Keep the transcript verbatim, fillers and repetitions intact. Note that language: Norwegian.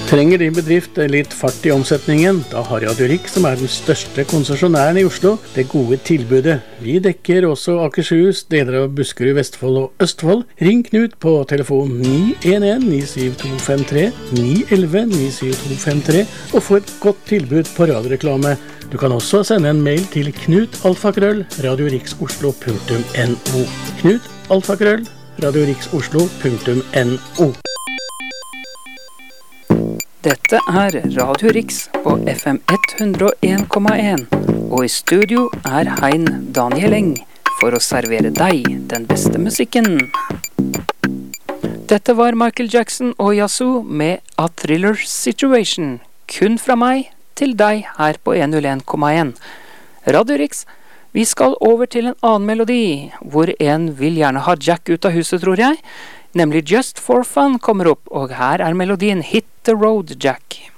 Trenger din bedrift litt fart i omsetningen? Da har Radio Rik, som er den største konsesjonæren i Oslo, det gode tilbudet. Vi dekker også Akershus, deler av Buskerud, Vestfold og Østfold. Ring Knut på telefon ni en en ni syv to fem tre, ni en en ni syv to fem tre og få et godt tilbud på radioreklame. Du kan også sende en mail til knutalfakrøll radioriksoslo punktum no. Knut alfakrøll radioriksoslo punktum no. Dette er Radio Riks på F M hundre og en komma en, og i studio er Hein Daniel Eng for å servere deg den beste musikken. Dette var Michael Jackson og Yazoo med A Thriller Situation, kun fra meg til deg her på one oh one komma one. Radio Riks, vi skal over til en annen melodi, hvor en vil gjerne ha Jack ut av huset, tror jeg. Nemlig Just for Fun kommer opp, og her er melodien Hit the Road, Jack.